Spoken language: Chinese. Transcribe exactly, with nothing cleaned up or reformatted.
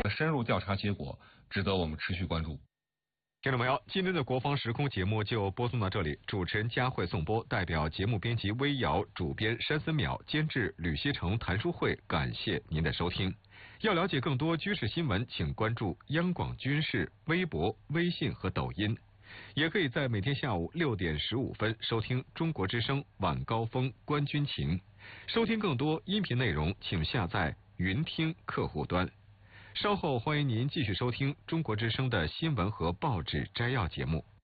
的深入调查结果值得我们持续关注。 听众朋友，今天的国防时空节目就播送到这里。主持人佳慧颂播，代表节目编辑微瑶、主编山森淼、监制吕锡成、谭书慧，感谢您的收听。要了解更多军事新闻，请关注央广军事微博、微信和抖音，也可以在每天下午六点十五分收听中国之声晚高峰观军情。收听更多音频内容，请下载云听客户端。稍后欢迎您继续收听中国之声的新闻和报纸摘要节目。